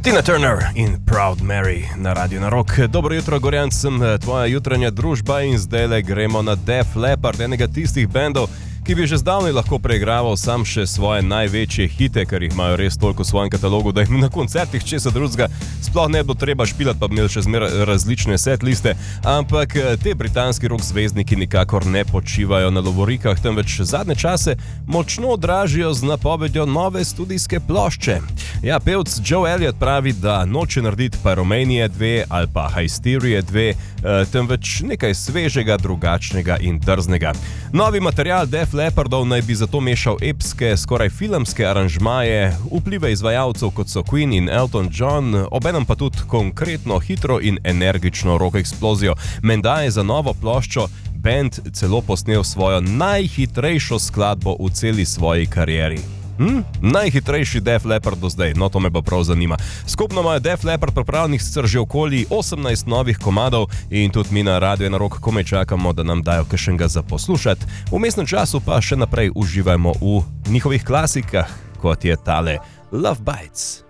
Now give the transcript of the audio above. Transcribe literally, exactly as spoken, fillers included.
Tina Turner in Proud Mary na Radiu na Rock. Dobro jutro, Gorjan, sem tvoja jutranja družba in zdaj le gremo na Def Leppard, enega tistih bendov, ki bi že zdavnaj lahko preigraval sam še svoje največje hite, ker jih imajo res toliko v svojem katalogu, da jim na koncertih česa drugega sploh ne bo treba špilati, pa bi imeli še zmeraj različne setliste. Ampak te britanski rock zvezdniki nikakor ne počivajo na lovorikah, temveč zadnje čase močno dražijo z napovedjo nove studijske plošče. Ja, pevc Joe Elliott pravi, da noče narediti Pyromania dve ali pa Hysteria dve, temveč nekaj svežega, drugačnega in drznega. Novi material Def Leppardov naj bi zato mešal epske, skoraj filmske aranžmaje, vplive izvajalcev kot so Queen in Elton John, obenem pa tudi konkretno hitro in energično rock eksplozijo. Menda je za novo ploščo bend celo posnel svojo najhitrejšo skladbo v celi svoji karieri. Hm? Najhitrejši Def Leppard do zdaj, no to me pa prav zanima. Skupno imajo Def Leppard pripravljenih sicer že okoli osemnajst novih komadov in tudi mi na Radiu na Rock komaj čakamo, da nam dajo kakšnega za poslušati. V vmesnem času pa še naprej uživajmo v njihovih klasikah, kot je tale Love Bites.